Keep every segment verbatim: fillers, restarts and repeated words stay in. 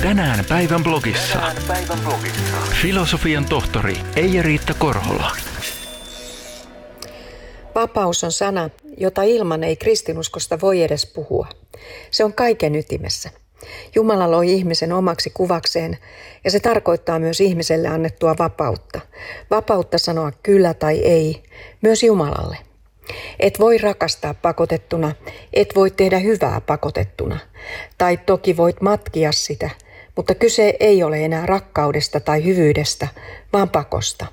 Tänään päivän blogissa. Tänään päivän blogissa. Filosofian tohtori Eija-Riitta Korhola. Vapaus on sana, jota ilman ei kristinuskosta voi edes puhua. Se on kaiken ytimessä. Jumala loi ihmisen omaksi kuvakseen ja se tarkoittaa myös ihmiselle annettua vapautta. Vapautta sanoa kyllä tai ei, myös Jumalalle. Et voi rakastaa pakotettuna, et voi tehdä hyvää pakotettuna. Tai toki voit matkia sitä, mutta kyse ei ole enää rakkaudesta tai hyvyydestä, vaan pakosta.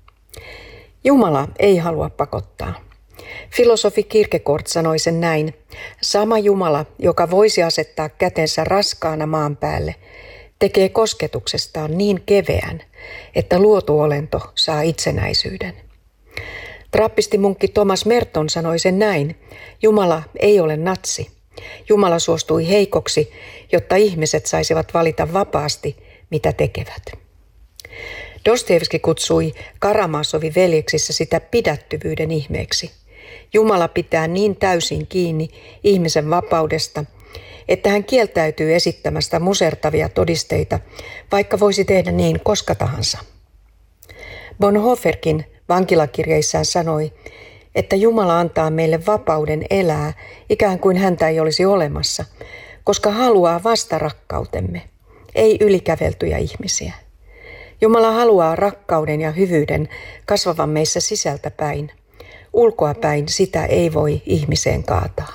Jumala ei halua pakottaa. Filosofi Kierkegaard sanoi sen näin: sama Jumala, joka voisi asettaa kätensä raskaana maan päälle, tekee kosketuksestaan niin keveän, että luotu olento saa itsenäisyyden. Trappistimunkki Thomas Merton sanoi sen näin: Jumala ei ole natsi. Jumala suostui heikoksi, jotta ihmiset saisivat valita vapaasti, mitä tekevät. Dostojevski kutsui Karamazovin veljeksissä sitä pidättyvyyden ihmeeksi. Jumala pitää niin täysin kiinni ihmisen vapaudesta, että hän kieltäytyy esittämästä musertavia todisteita, vaikka voisi tehdä niin koska tahansa. Bonhoefferkin vankilakirjeissään sanoi, että Jumala antaa meille vapauden elää ikään kuin häntä ei olisi olemassa, koska haluaa vastarakkautemme, ei ylikäveltyjä ihmisiä. Jumala haluaa rakkauden ja hyvyyden kasvavan meissä sisältäpäin. Ulkoapäin sitä ei voi ihmiseen kaataa.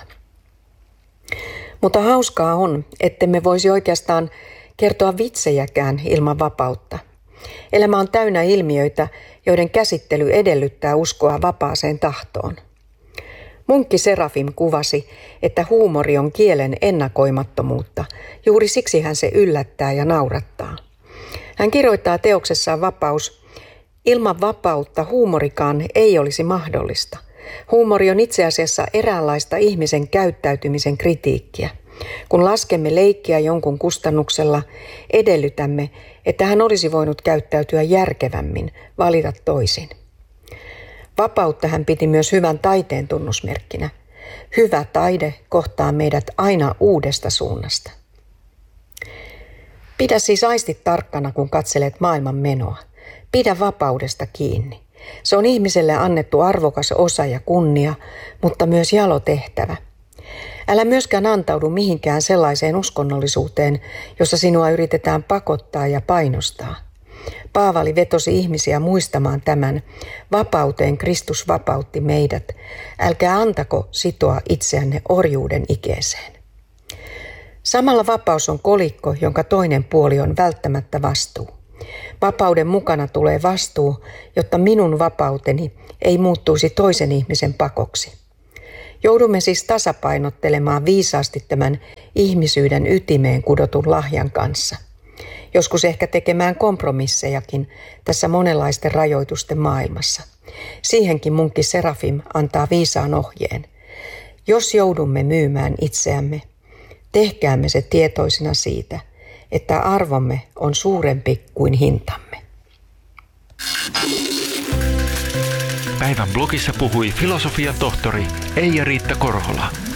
Mutta hauskaa on, ettemme voisi oikeastaan kertoa vitsejäkään ilman vapautta. Elämä on täynnä ilmiöitä, joiden käsittely edellyttää uskoa vapaaseen tahtoon. Munkki Serafim kuvasi, että huumori on kielen ennakoimattomuutta. Juuri siksi hän se yllättää ja naurattaa. Hän kirjoittaa teoksessaan Vapaus: ilman vapautta huumorikaan ei olisi mahdollista. Huumori on itse asiassa eräänlaista ihmisen käyttäytymisen kritiikkiä. Kun laskemme leikkiä jonkun kustannuksella, edellytämme, että hän olisi voinut käyttäytyä järkevämmin, valita toisin. Vapautta hän piti myös hyvän taiteen tunnusmerkkinä. Hyvä taide kohtaa meidät aina uudesta suunnasta. Pidä siis aistit tarkkana, kun katselet maailman menoa. Pidä vapaudesta kiinni. Se on ihmiselle annettu arvokas osa ja kunnia, mutta myös jalo tehtävä. Älä myöskään antaudu mihinkään sellaiseen uskonnollisuuteen, jossa sinua yritetään pakottaa ja painostaa. Paavali vetosi ihmisiä muistamaan tämän: vapauteen Kristus vapautti meidät. Älkää antako sitoa itseänne orjuuden ikeeseen. Samalla vapaus on kolikko, jonka toinen puoli on välttämättä vastuu. Vapauden mukana tulee vastuu, jotta minun vapauteni ei muuttuisi toisen ihmisen pakoksi. Joudumme siis tasapainottelemaan viisaasti tämän ihmisyyden ytimeen kudotun lahjan kanssa. Joskus ehkä tekemään kompromissejakin tässä monenlaisten rajoitusten maailmassa. Siihenkin munkki Serafim antaa viisaan ohjeen. Jos joudumme myymään itseämme, tehkäämme se tietoisina siitä, että arvomme on suurempi kuin hintamme. Päivän blogissa puhui filosofian tohtori Eija-Riitta Korhola.